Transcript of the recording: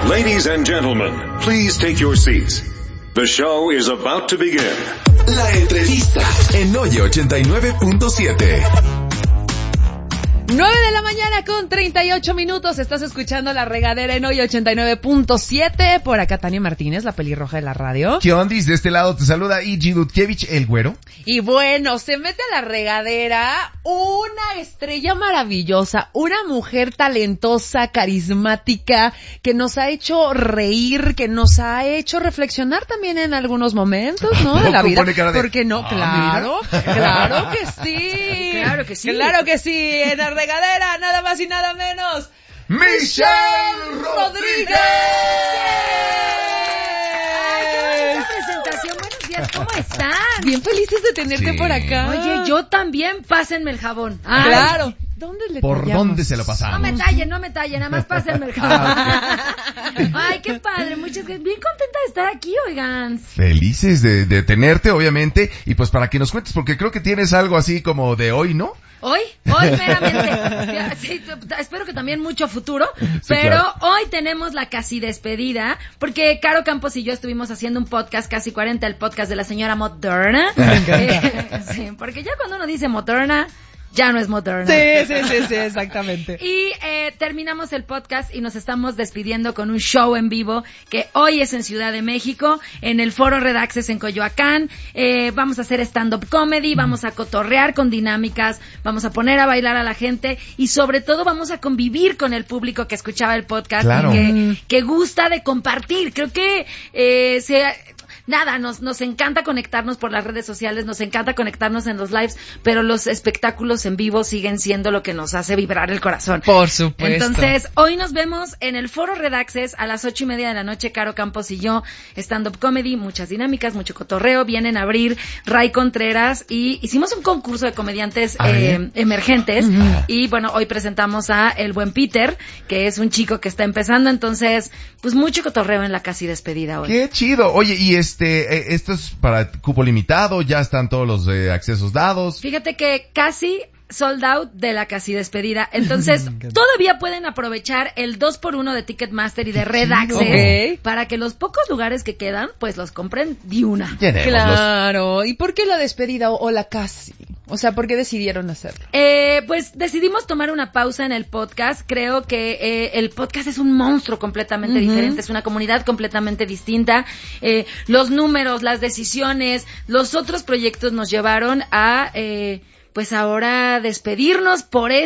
Ladies and gentlemen, please take your seats. The show is about to begin. La entrevista en Oye 89.7. 9 con 38 minutos. Estás escuchando La Regadera en Hoy 89.7. Por acá Tania Martínez, la pelirroja de la radio. ¿Qué ondis? De este lado te saluda Igi Dudkiewicz, el güero. Y bueno, se mete a La Regadera una estrella maravillosa, una mujer talentosa, carismática, que nos ha hecho reír, que nos ha hecho reflexionar también en algunos momentos, ¿no? De la vida. ¿Por qué no? Claro, claro que sí. Claro que sí. Claro que sí. En La Regadera, nada más y nada menos, Michelle Rodríguez. ¡Ay, qué bonita presentación! Buenos días, ¿cómo están? Bien felices de tenerte por acá. Oye, yo también, pásenme el jabón. Ay, claro. ¿Dónde le ¿Por tallamos? dónde se lo pasamos? No me tallen, nada más pásenme el jabón. Ay, qué padre, muchas gracias. Bien contenta de estar aquí, oigan. Felices de tenerte, obviamente, y pues para que nos cuentes, porque creo que tienes algo así como de hoy, ¿no? Hoy meramente. Sí, espero que también mucho futuro, pero claro. Hoy tenemos la casi despedida, porque Caro Campos y yo estuvimos haciendo un podcast, casi 40, el podcast de la señora Moderna. Sí, porque ya cuando uno dice Moderna, ya no es Moderna. Sí, exactamente. Y terminamos el podcast y nos estamos despidiendo con un show en vivo que hoy es en Ciudad de México, en el Foro Redaxes en Coyoacán. Vamos a hacer stand-up comedy, vamos a cotorrear con dinámicas, vamos a poner a bailar a la gente y sobre todo vamos a convivir con el público que escuchaba el podcast, claro. Y que gusta de compartir. Creo que nos encanta conectarnos por las redes sociales, nos encanta conectarnos en los lives, pero los espectáculos en vivo siguen siendo lo que nos hace vibrar el corazón. Por supuesto. Entonces, hoy nos vemos en el Foro Redaxes a las 8:30 de la noche, Caro Campos y yo, stand-up comedy, muchas dinámicas, mucho cotorreo, vienen a abrir Ray Contreras y hicimos un concurso de comediantes emergentes y bueno, hoy presentamos a el buen Peter, que es un chico que está empezando, entonces, pues mucho cotorreo en la casi despedida hoy. ¡Qué chido! Oye, y esto es para cupo limitado, ya están todos los accesos dados. Fíjate que casi sold out de la casi despedida. Entonces, todavía pueden aprovechar el 2x1 de Ticketmaster y de Red Access para que los pocos lugares que quedan, pues los compren de una. Claro. ¿Y por qué la despedida o la casi? O sea, ¿por qué decidieron hacerlo? Pues decidimos tomar una pausa en el podcast. Creo que el podcast es un monstruo completamente diferente, es una comunidad completamente distinta. Los números, las decisiones, los otros proyectos nos llevaron a pues ahora despedirnos por